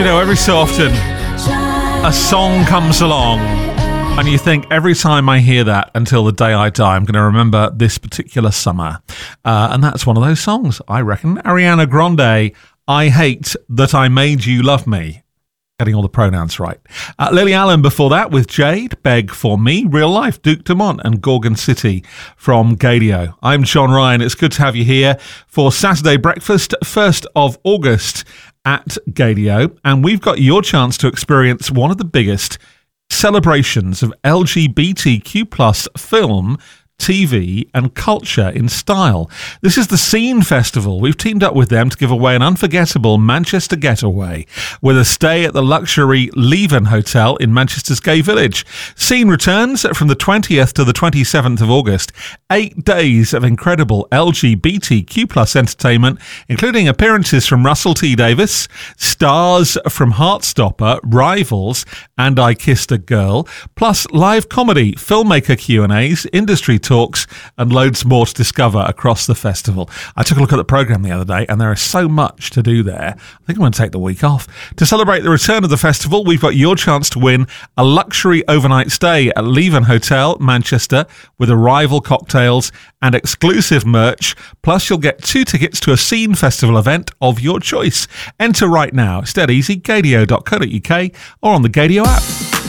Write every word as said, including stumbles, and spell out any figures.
you know, every so often a song comes along and you think, every time I hear that until the day I die, I'm going to remember this particular summer. Uh, and that's one of those songs, I reckon. Ariana Grande, I Hate That I Made You Love Me. Getting all the pronouns right. Uh, Lily Allen before that with Jade, Beg For Me, Real Life, Duke Dumont and Gorgon City from Gadio. I'm John Ryan. It's good to have you here for Saturday Breakfast, first of August at Gadio. And we've got your chance to experience one of the biggest celebrations of L G B T Q plus film, T V and culture in style. This is the Scene Festival. We've teamed up with them to give away an unforgettable Manchester getaway with a stay at the luxury Leven Hotel in Manchester's Gay Village. Scene returns from the twentieth to the twenty-seventh of August. Eight days of incredible L G B T Q plus entertainment, including appearances from Russell T Davies, stars from Heartstopper, Rivals, and I Kissed a Girl, plus live comedy, filmmaker Q and A's, industry talks, and loads more to discover across the festival. I took a look at the programme the other day and there is so much to do there. I think I'm going to take the week off. To celebrate the return of the festival, we've got your chance to win a luxury overnight stay at Leven Hotel, Manchester, with Arrival cocktails and exclusive merch. Plus, you'll get two tickets to a Scene Festival event of your choice. Enter right now. It's dead easy, gadio dot co dot uk or on the Gadio app.